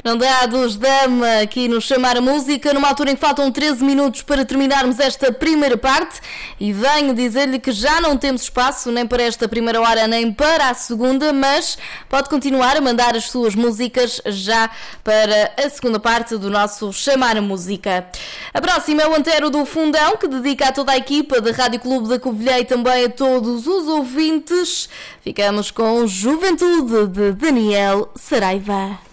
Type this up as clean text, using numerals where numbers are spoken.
Não dá dos Dama aqui no Chamar a Música, numa altura em que faltam 13 minutos para terminarmos esta primeira parte, e venho dizer-lhe que já não temos espaço nem para esta primeira hora nem para a segunda, mas pode continuar a mandar as suas músicas já para a segunda parte do nosso Chamar a Música. A próxima é o Antero do Fundão, que dedica a toda a equipa da Rádio Clube da Covilhã e também a todos os ouvintes. Ficamos com Juventude de Daniel Saraiva.